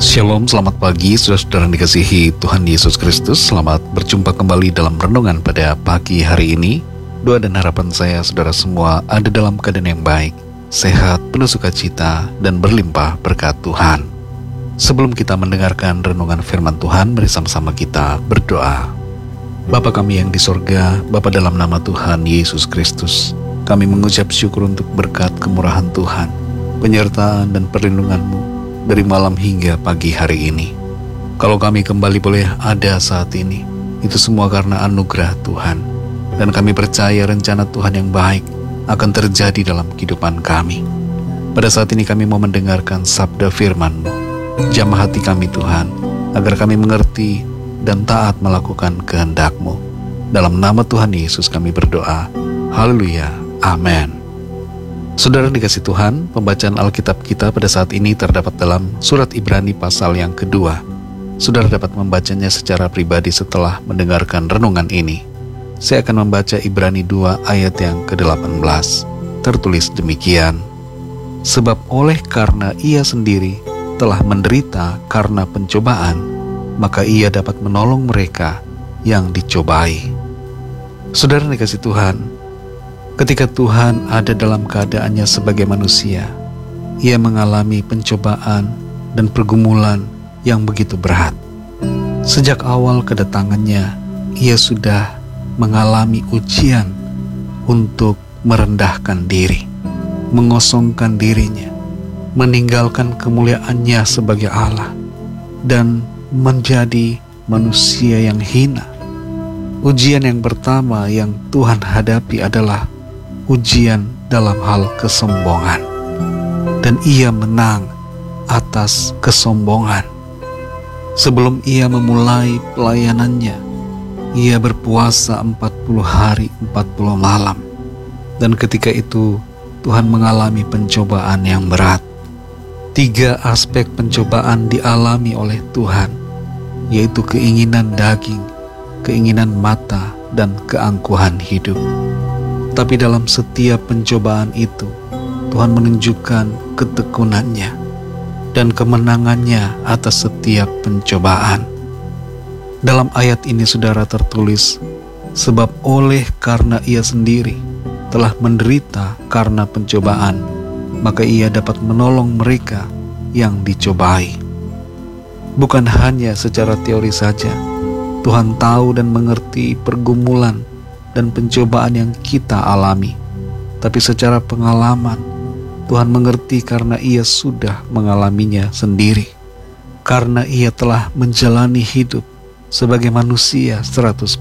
Shalom, selamat pagi saudara-saudara yang dikasihi Tuhan Yesus Kristus. Selamat berjumpa kembali dalam renungan pada pagi hari ini. Doa dan harapan saya saudara semua ada dalam keadaan yang baik, sehat, penuh sukacita, dan berlimpah berkat Tuhan. Sebelum kita mendengarkan renungan firman Tuhan, mari sama-sama kita berdoa. Bapa kami yang di sorga, Bapa dalam nama Tuhan Yesus Kristus, kami mengucap syukur untuk berkat kemurahan Tuhan, penyertaan dan perlindungan-Mu dari malam hingga pagi hari ini. Kalau kami kembali boleh ada saat ini, itu semua karena anugerah Tuhan. Dan kami percaya rencana Tuhan yang baik akan terjadi dalam kehidupan kami. Pada saat ini kami mau mendengarkan sabda firman-Mu. Jamah hati kami Tuhan, agar kami mengerti dan taat melakukan kehendak-Mu. Dalam nama Tuhan Yesus kami berdoa. Haleluya. Amin. Saudara dikasih Tuhan, pembacaan Alkitab kita pada saat ini terdapat dalam surat Ibrani pasal yang kedua. Saudara dapat membacanya secara pribadi setelah mendengarkan renungan ini. Saya akan membaca Ibrani 2 ayat yang ke-18. Tertulis demikian: sebab oleh karena ia sendiri telah menderita karena pencobaan, maka ia dapat menolong mereka yang dicobai. Saudara dikasih Tuhan, ketika Tuhan ada dalam keadaannya sebagai manusia, ia mengalami pencobaan dan pergumulan yang begitu berat. Sejak awal kedatangannya, ia sudah mengalami ujian untuk merendahkan diri, mengosongkan dirinya, meninggalkan kemuliaannya sebagai Allah, dan menjadi manusia yang hina. Ujian yang pertama yang Tuhan hadapi adalah ujian dalam hal kesombongan, dan ia menang atas kesombongan. Sebelum ia memulai pelayanannya, ia berpuasa 40 hari 40 malam, dan ketika itu Tuhan mengalami pencobaan yang berat. 3 aspek pencobaan dialami oleh Tuhan, yaitu keinginan daging, keinginan mata, dan keangkuhan hidup. Tapi dalam setiap pencobaan itu, Tuhan menunjukkan ketekunannya dan kemenangannya atas setiap pencobaan. Dalam ayat ini saudara tertulis, sebab oleh karena ia sendiri telah menderita karena pencobaan, maka ia dapat menolong mereka yang dicobai. Bukan hanya secara teori saja, Tuhan tahu dan mengerti pergumulan dan pencobaan yang kita alami, tapi secara pengalaman Tuhan mengerti karena ia sudah mengalaminya sendiri, karena ia telah menjalani hidup sebagai manusia 100%.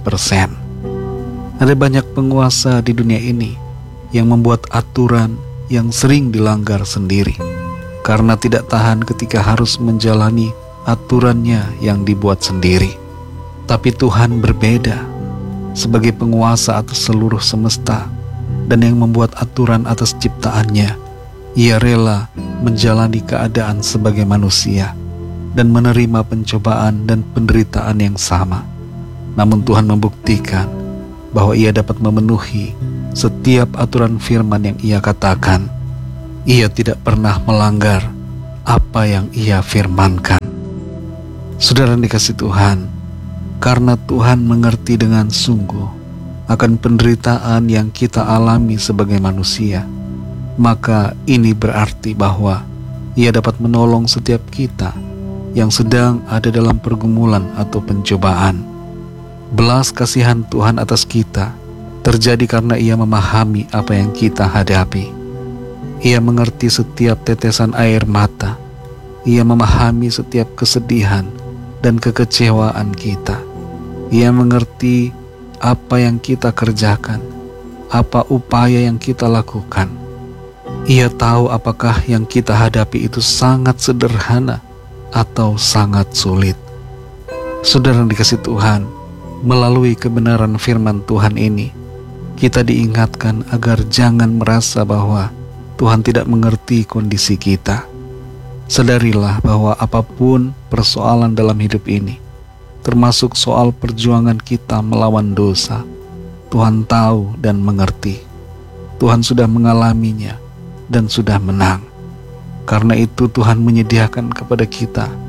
Ada banyak penguasa di dunia ini yang membuat aturan yang sering dilanggar sendiri, karena tidak tahan ketika harus menjalani aturannya yang dibuat sendiri. Tapi Tuhan berbeda. Sebagai penguasa atas seluruh semesta dan yang membuat aturan atas ciptaannya, ia rela menjalani keadaan sebagai manusia dan menerima pencobaan dan penderitaan yang sama. Namun Tuhan membuktikan bahwa ia dapat memenuhi setiap aturan firman yang ia katakan. Ia tidak pernah melanggar apa yang ia firmankan. Saudara dikasih Tuhan, karena Tuhan mengerti dengan sungguh akan penderitaan yang kita alami sebagai manusia, maka ini berarti bahwa ia dapat menolong setiap kita yang sedang ada dalam pergumulan atau pencobaan. Belas kasihan Tuhan atas kita terjadi karena ia memahami apa yang kita hadapi. Ia mengerti setiap tetesan air mata. Ia memahami setiap kesedihan dan kekecewaan kita. Ia mengerti apa yang kita kerjakan, apa upaya yang kita lakukan. Ia tahu apakah yang kita hadapi itu sangat sederhana atau sangat sulit. Saudara dikasih Tuhan, melalui kebenaran firman Tuhan ini, kita diingatkan agar jangan merasa bahwa Tuhan tidak mengerti kondisi kita. Sadarilah bahwa apapun persoalan dalam hidup ini, termasuk soal perjuangan kita melawan dosa, Tuhan tahu dan mengerti. Tuhan sudah mengalaminya dan sudah menang. Karena itu Tuhan menyediakan kepada kita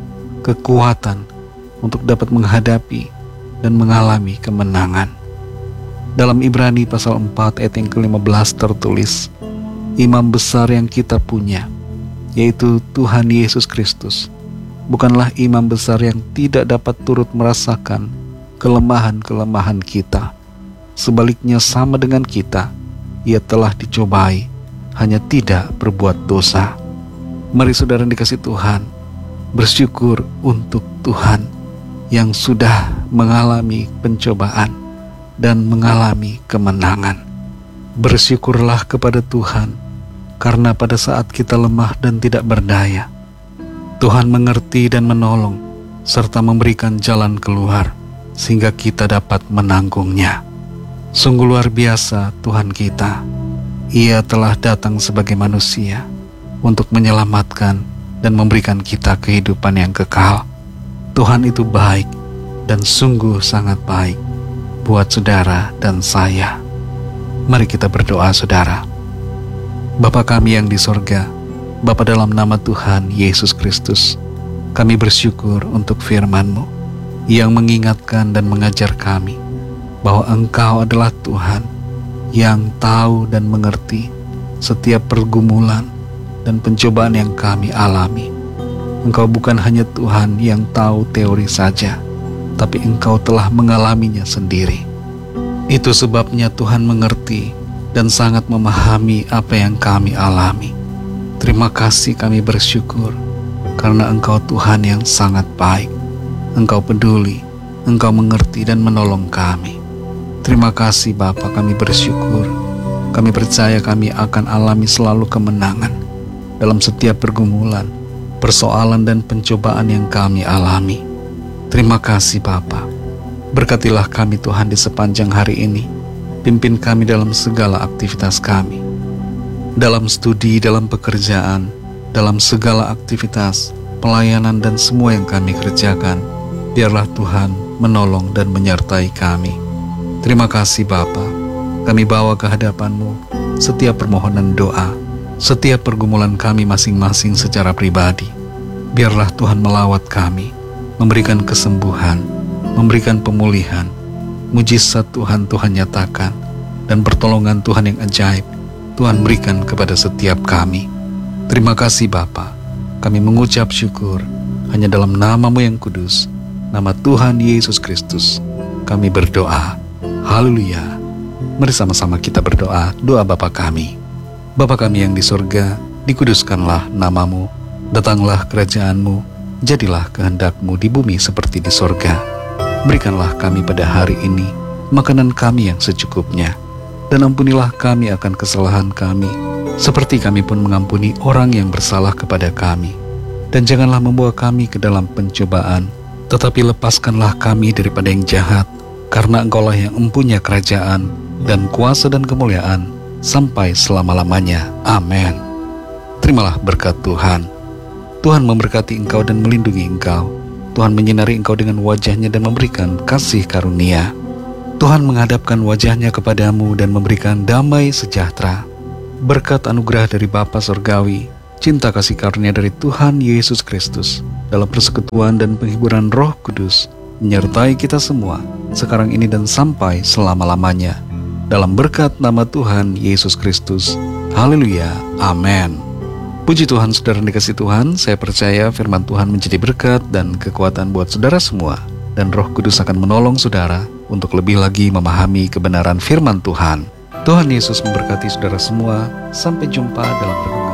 kekuatan untuk dapat menghadapi dan mengalami kemenangan. Dalam Ibrani pasal 4 ayat yang ke-15 tertulis, imam besar yang kita punya, yaitu Tuhan Yesus Kristus, bukanlah imam besar yang tidak dapat turut merasakan kelemahan-kelemahan kita. Sebaliknya sama dengan kita, ia telah dicobai, hanya tidak berbuat dosa. Mari saudara dikasih Tuhan, bersyukur untuk Tuhan yang sudah mengalami pencobaan dan mengalami kemenangan. Bersyukurlah kepada Tuhan, karena pada saat kita lemah dan tidak berdaya, Tuhan mengerti dan menolong, serta memberikan jalan keluar, sehingga kita dapat menanggungnya. Sungguh luar biasa Tuhan kita. Ia telah datang sebagai manusia untuk menyelamatkan dan memberikan kita kehidupan yang kekal. Tuhan itu baik dan sungguh sangat baik buat saudara dan saya. Mari kita berdoa saudara. Bapa kami yang di sorga, Bapa dalam nama Tuhan Yesus Kristus, kami bersyukur untuk firman-Mu yang mengingatkan dan mengajar kami bahwa Engkau adalah Tuhan yang tahu dan mengerti setiap pergumulan dan pencobaan yang kami alami. Engkau bukan hanya Tuhan yang tahu teori saja, tapi Engkau telah mengalaminya sendiri. Itu sebabnya Tuhan mengerti dan sangat memahami apa yang kami alami. Terima kasih, kami bersyukur karena Engkau Tuhan yang sangat baik. Engkau peduli, Engkau mengerti dan menolong kami. Terima kasih Bapa, kami bersyukur. Kami percaya kami akan alami selalu kemenangan dalam setiap pergumulan, persoalan dan pencobaan yang kami alami. Terima kasih Bapa. Berkatilah kami Tuhan di sepanjang hari ini. Pimpin kami dalam segala aktivitas kami, dalam studi, dalam pekerjaan, dalam segala aktivitas, pelayanan dan semua yang kami kerjakan. Biarlah Tuhan menolong dan menyertai kami. Terima kasih Bapa. Kami bawa ke hadapan-Mu setiap permohonan doa, setiap pergumulan kami masing-masing secara pribadi. Biarlah Tuhan melawat kami, memberikan kesembuhan, memberikan pemulihan, mujizat Tuhan nyatakan, dan pertolongan Tuhan yang ajaib Tuhan berikan kepada setiap kami. Terima kasih Bapa. Kami mengucap syukur hanya dalam nama-Mu yang kudus, nama Tuhan Yesus Kristus, kami berdoa. Haleluya. Mari sama-sama kita berdoa doa Bapa kami. Bapa kami yang di sorga, dikuduskanlah nama-Mu, datanglah kerajaan-Mu, jadilah kehendak-Mu di bumi seperti di sorga. Berikanlah kami pada hari ini makanan kami yang secukupnya, dan ampunilah kami akan kesalahan kami, seperti kami pun mengampuni orang yang bersalah kepada kami. Dan janganlah membawa kami ke dalam pencobaan, tetapi lepaskanlah kami daripada yang jahat, karena Engkaulah yang mempunyai kerajaan dan kuasa dan kemuliaan sampai selama-lamanya. Amin. Terimalah berkat Tuhan. Tuhan memberkati engkau dan melindungi engkau. Tuhan menyinari engkau dengan wajah-Nya dan memberikan kasih karunia. Tuhan menghadapkan wajah-Nya kepadamu dan memberikan damai sejahtera. Berkat anugerah dari Bapa Surgawi, cinta kasih karunia dari Tuhan Yesus Kristus, dalam persekutuan dan penghiburan Roh Kudus, menyertai kita semua, sekarang ini dan sampai selama-lamanya. Dalam berkat nama Tuhan Yesus Kristus. Haleluya. Amin. Puji Tuhan, saudara dikasih Tuhan, saya percaya firman Tuhan menjadi berkat dan kekuatan buat saudara semua, dan Roh Kudus akan menolong saudara untuk lebih lagi memahami kebenaran firman Tuhan. Tuhan Yesus memberkati saudara semua. Sampai jumpa dalam renungan.